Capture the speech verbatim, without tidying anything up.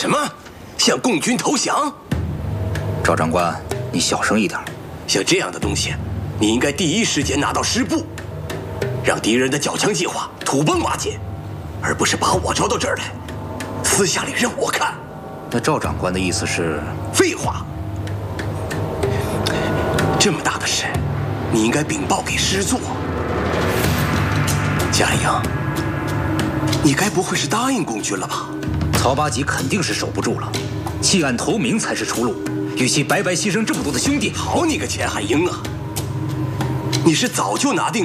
什么？向共军投降？ 赵长官，你小声一点。 像这样的东西，你应该第一时间拿到师部，让敌人的缴枪计划土崩瓦解，而不是把我招到这儿来，私下里让我看。 那赵长官的意思是？ 废话。这么大的事，你应该禀报给师座。嘉颖，你该不会是答应共军了吧？ 曹八旗肯定是守不住了，弃暗投明才是出路。与其白白牺牲这么多的兄弟， 好你个钱海英啊！你是早就拿定